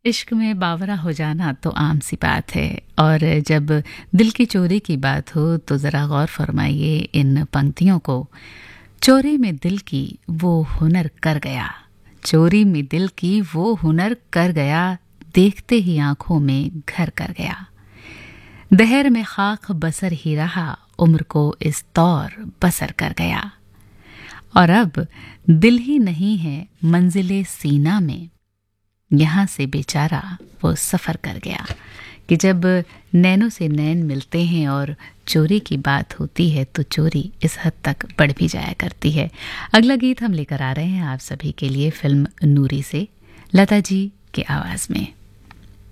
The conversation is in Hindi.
इश्क में बावरा हो जाना तो आम सी बात है, और जब दिल की चोरी की बात हो तो ज़रा गौर फरमाइए इन पंक्तियों को। चोरी में दिल की वो हुनर कर गया, चोरी में दिल की वो हुनर कर गया, देखते ही आंखों में घर कर गया। दहर में खाक बसर ही रहा, उम्र को इस तौर बसर कर गया। और अब दिल ही नहीं है मंजिले सीना में, यहाँ से बेचारा वो सफ़र कर गया। कि जब नैनों से नैन मिलते हैं और चोरी की बात होती है तो चोरी इस हद तक बढ़ भी जाया करती है। अगला गीत हम लेकर आ रहे हैं आप सभी के लिए फिल्म नूरी से, लता जी की आवाज़ में।